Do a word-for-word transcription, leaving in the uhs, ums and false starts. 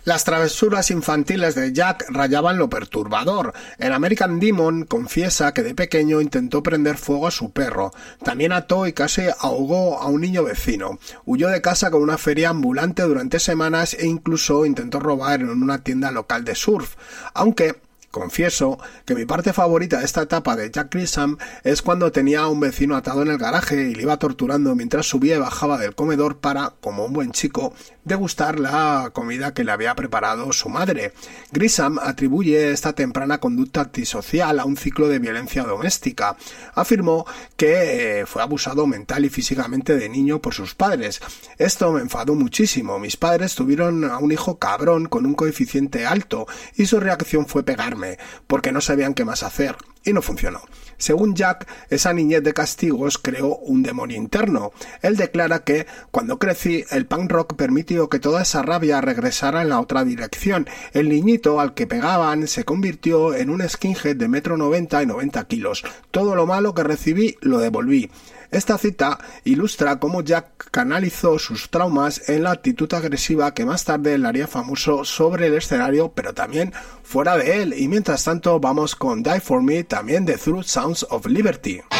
Las travesuras infantiles de Jack rayaban lo perturbador. En American Demon confiesa que de pequeño intentó prender fuego a su perro. También ató y casi ahogó a un niño vecino. Huyó de casa con una feria ambulante durante semanas e incluso intentó robar en una tienda local de surf. Aunque confieso que mi parte favorita de esta etapa de Jack Grissom es cuando tenía a un vecino atado en el garaje y le iba torturando mientras subía y bajaba del comedor para, como un buen chico, degustar la comida que le había preparado su madre. Grissom atribuye esta temprana conducta antisocial a un ciclo de violencia doméstica. Afirmó que eh, fue abusado mental y físicamente de niño por sus padres. Esto me enfadó muchísimo. Mis padres tuvieron a un hijo cabrón con un coeficiente alto y su reacción fue pegarme porque no sabían qué más hacer, y no funcionó. Según Jack, esa niñez de castigos creó un demonio interno. Él declara que, cuando crecí, el punk rock permitió que toda esa rabia regresara en la otra dirección. El niñito al que pegaban se convirtió en un skinhead de metro noventa y noventa kilos. Todo lo malo que recibí lo devolví. Esta cita ilustra cómo Jack canalizó sus traumas en la actitud agresiva que más tarde le haría famoso sobre el escenario, pero también fuera de él. Y mientras tanto vamos con Die For Me, también de Through Sounds of Liberty.